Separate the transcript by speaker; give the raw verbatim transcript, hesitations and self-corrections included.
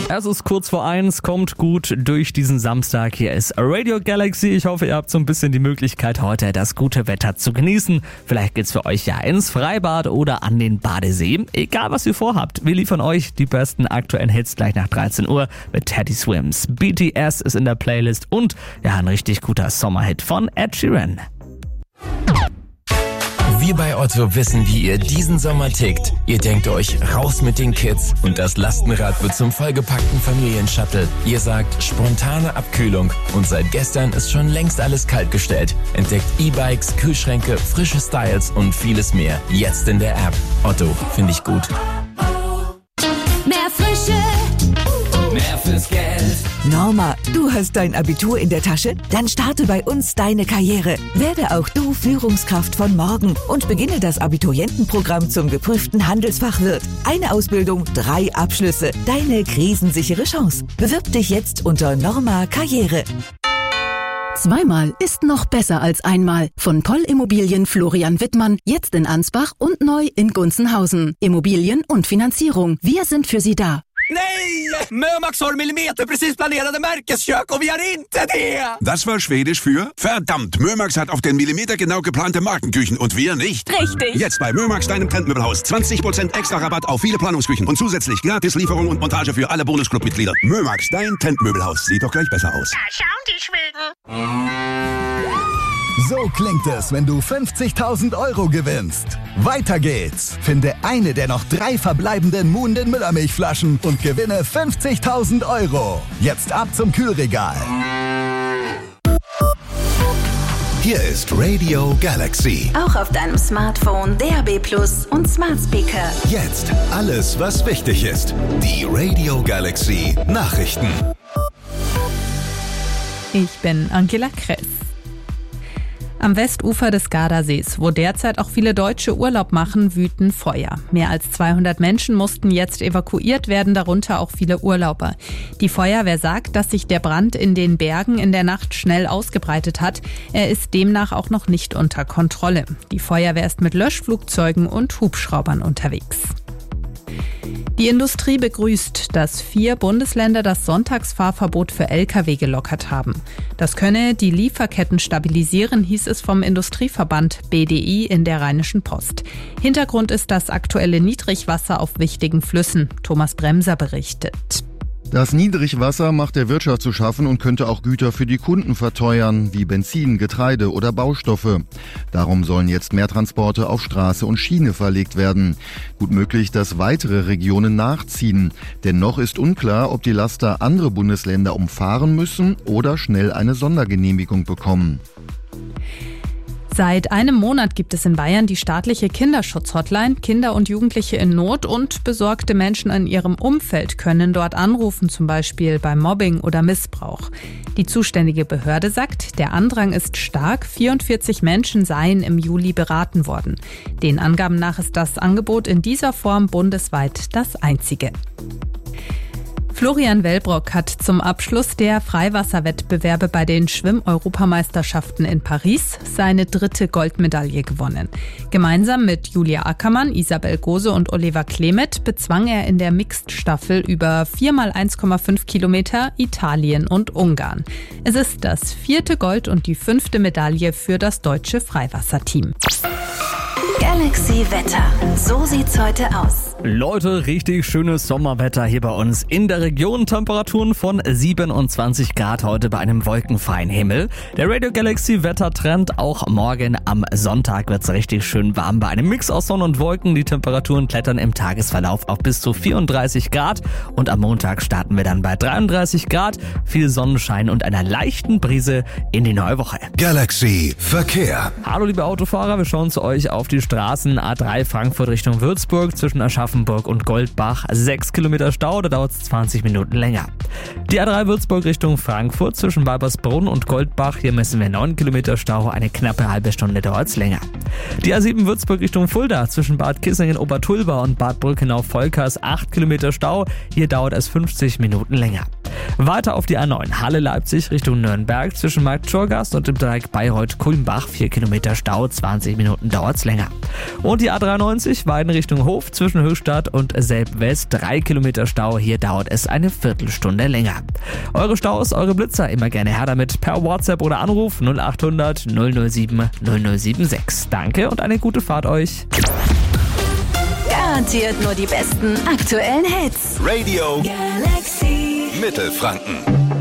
Speaker 1: Es ist kurz vor eins, kommt gut durch diesen Samstag. Hier ist Radio Galaxy. Ich hoffe, ihr habt so ein bisschen die Möglichkeit, heute das gute Wetter zu genießen. Vielleicht geht's für euch ja ins Freibad oder an den Badesee. Egal, was ihr vorhabt, wir liefern euch die besten aktuellen Hits gleich nach dreizehn Uhr mit Teddy Swims. B T S ist in der Playlist und ja, ein richtig guter Sommerhit von Ed Sheeran.
Speaker 2: Wir bei Otto wissen, wie ihr diesen Sommer tickt. Ihr denkt euch, raus mit den Kids und das Lastenrad wird zum vollgepackten Familienshuttle. Ihr sagt, spontane Abkühlung und seit gestern ist schon längst alles kaltgestellt. Entdeckt E-Bikes, Kühlschränke, frische Styles und vieles mehr. Jetzt in der App. Otto, finde ich gut.
Speaker 3: Mehr Frische,
Speaker 2: Mehr fürs Geld.
Speaker 4: Norma, du hast dein Abitur in der Tasche? Dann starte bei uns deine Karriere. Werde auch du Führungskraft von morgen und beginne das Abiturientenprogramm zum geprüften Handelsfachwirt. Eine Ausbildung, drei Abschlüsse. Deine krisensichere Chance. Bewirb dich jetzt unter Norma Karriere.
Speaker 5: Zweimal ist noch besser als einmal. Von Poll Immobilien Florian Wittmann, jetzt in Ansbach und neu in Gunzenhausen. Immobilien und Finanzierung. Wir sind für Sie da.
Speaker 6: Nej! Mömax har millimeter precis planerade Märkeskök och vi har inte det!
Speaker 7: Das war Schwedisch für verdammt, Mömax hat auf den Millimeter genau geplante Markenküchen und wir nicht.
Speaker 3: richtig.
Speaker 7: Jetzt bei Mömax, deinem Trendmöbelhaus. zwanzig Prozent extra Rabatt auf viele Planungsküchen und zusätzlich gratis Lieferung und Montage für alle Bonusclub-Mitglieder. Mömax, dein Trendmöbelhaus. Sieht doch gleich besser aus.
Speaker 3: Da schauen die Schweden.
Speaker 8: So klingt es, wenn du fünfzigtausend Euro gewinnst. Weiter geht's. Finde eine der noch drei verbleibenden Muhnden Müllermilchflaschen und gewinne fünfzigtausend Euro. Jetzt ab zum Kühlregal.
Speaker 9: Hier ist Radio Galaxy.
Speaker 10: Auch auf deinem Smartphone, D A B Plus und Smart Speaker.
Speaker 9: Jetzt alles, was wichtig ist. Die Radio Galaxy Nachrichten.
Speaker 11: Ich bin Angela Kress. Am Westufer des Gardasees, wo derzeit auch viele Deutsche Urlaub machen, wüten Feuer. Mehr als zweihundert Menschen mussten jetzt evakuiert werden, darunter auch viele Urlauber. Die Feuerwehr sagt, dass sich der Brand in den Bergen in der Nacht schnell ausgebreitet hat. Er ist demnach auch noch nicht unter Kontrolle. Die Feuerwehr ist mit Löschflugzeugen und Hubschraubern unterwegs. Die Industrie begrüßt, dass vier Bundesländer das Sonntagsfahrverbot für L K W gelockert haben. Das könne die Lieferketten stabilisieren, hieß es vom Industrieverband B D I in der Rheinischen Post. Hintergrund ist das aktuelle Niedrigwasser auf wichtigen Flüssen. Thomas Bremser berichtet.
Speaker 12: Das Niedrigwasser macht der Wirtschaft zu schaffen und könnte auch Güter für die Kunden verteuern, wie Benzin, Getreide oder Baustoffe. Darum sollen jetzt mehr Transporte auf Straße und Schiene verlegt werden. Gut möglich, dass weitere Regionen nachziehen. Denn noch ist unklar, ob die Laster andere Bundesländer umfahren müssen oder schnell eine Sondergenehmigung bekommen.
Speaker 11: Seit einem Monat gibt es in Bayern die staatliche Kinderschutz-Hotline. Kinder und Jugendliche in Not und besorgte Menschen in ihrem Umfeld können dort anrufen, zum Beispiel bei Mobbing oder Missbrauch. Die zuständige Behörde sagt, der Andrang ist stark. vierundvierzig Menschen seien im Juli beraten worden. Den Angaben nach ist das Angebot in dieser Form bundesweit das einzige. Florian Wellbrock hat zum Abschluss der Freiwasserwettbewerbe bei den Schwimm-Europameisterschaften in Paris seine dritte Goldmedaille gewonnen. Gemeinsam mit Julia Ackermann, Isabel Gose und Oliver Klemet bezwang er in der Mixed-Staffel über vier mal eins Komma fünf Kilometer Italien und Ungarn. Es ist das vierte Gold und die fünfte Medaille für das deutsche Freiwasserteam.
Speaker 10: Galaxy Wetter. So sieht's heute aus.
Speaker 1: Leute, richtig schönes Sommerwetter hier bei uns in der Region. Temperaturen von siebenundzwanzig Grad heute bei einem wolkenfreien Himmel. Der Radio Galaxy Wettertrend, auch morgen am Sonntag wird's richtig schön warm bei einem Mix aus Sonne und Wolken. Die Temperaturen klettern im Tagesverlauf auf bis zu vierunddreißig Grad und am Montag starten wir dann bei dreiunddreißig Grad, viel Sonnenschein und einer leichten Brise in die neue Woche.
Speaker 9: Galaxy Verkehr.
Speaker 1: Hallo liebe Autofahrer, wir schauen zu euch auf die Straßen A drei Frankfurt Richtung Würzburg zwischen Aschaffenburg und Goldbach. sechs Kilometer Stau, da dauert es zwanzig Minuten länger. Die A drei Würzburg Richtung Frankfurt zwischen Weibersbrunn und Goldbach. Hier messen wir neun Kilometer Stau, eine knappe halbe Stunde dauert es länger. Die A sieben Würzburg Richtung Fulda zwischen Bad Kissingen-Obertulba und Bad Brückenau-Volkers. acht Kilometer Stau, hier dauert es fünfzig Minuten länger. Weiter auf die A neun Halle-Leipzig Richtung Nürnberg zwischen Markt-Schorgast und dem Dreieck Bayreuth-Kulmbach. vier Kilometer Stau, zwanzig Minuten dauert's länger. Und die A dreiundneunzig Weiden Richtung Hof zwischen Höchstadt und Selb-West. drei Kilometer Stau, hier dauert es eine Viertelstunde länger. Eure Staus, eure Blitzer, immer gerne her damit per WhatsApp oder Anruf null acht hundert null null sieben null null sieben sechs. Danke und eine gute Fahrt euch.
Speaker 10: Garantiert nur die besten aktuellen Hits.
Speaker 9: Radio
Speaker 10: Galaxy
Speaker 9: Mittelfranken.